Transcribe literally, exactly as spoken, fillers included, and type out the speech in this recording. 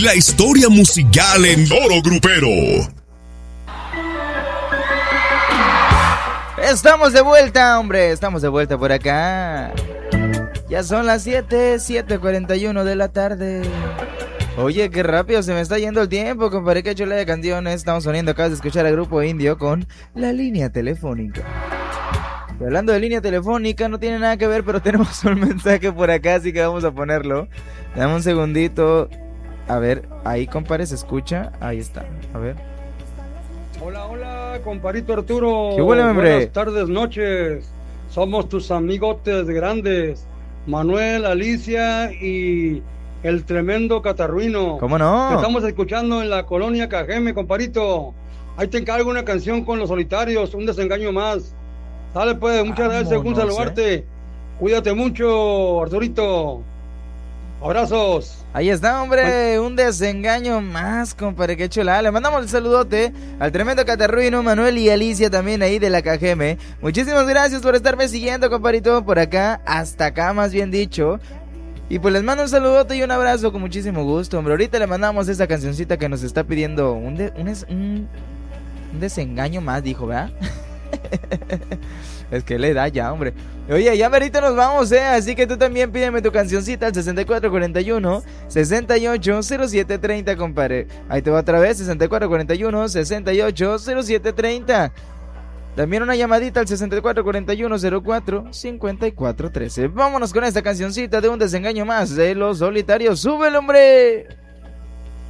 la historia musical en Oro Grupero. Estamos de vuelta, hombre, estamos de vuelta por acá. Ya son las siete, siete cuarenta y uno de la tarde. Oye, qué rápido se me está yendo el tiempo, compadre, qué chula de canciones. Estamos poniendo, acabas de escuchar al Grupo Indio con La Línea Telefónica. Y hablando de línea telefónica, no tiene nada que ver, pero tenemos un mensaje por acá, así que vamos a ponerlo. Dame un segundito. A ver, ahí, compadre, ¿se escucha? Ahí está, a ver. Hola, hola, comparito Arturo. ¿Qué huele, hombre? Buenas tardes, noches. Somos tus amigotes grandes, Manuel, Alicia y el tremendo Catarruino. ¿Cómo no? Te estamos escuchando en la colonia Cajeme, comparito. Ahí te encargo una canción con Los Solitarios, un desengaño más. Dale pues, muchas gracias, un saludarte. Eh. Cuídate mucho, Arturito. Abrazos. Ahí está, hombre, un desengaño más, compadre, qué chula. Le mandamos el saludote al tremendo Catarruino, Manuel y Alicia también ahí de la Cajeme. Muchísimas gracias por estarme siguiendo, compadrito, por acá, hasta acá más bien dicho. Y pues les mando un saludote y un abrazo con muchísimo gusto, hombre. Ahorita le mandamos esa cancioncita que nos está pidiendo un, de, un, un, un desengaño más, dijo, ¿verdad? Es que le da ya, hombre. Oye, ya merito nos vamos, eh. Así que tú también pídeme tu cancioncita al sesenta y cuatro cuarenta y uno, sesenta y ocho cero siete treinta, compadre. Ahí te va otra vez, sesenta y cuatro cuarenta y uno, sesenta y ocho cero siete treinta. También una llamadita al sesenta y cuatro cuarenta y uno, cero cuatro cincuenta y cuatro trece. Vámonos con esta cancioncita de un desengaño más de Los Solitarios. ¡Súbelo, hombre!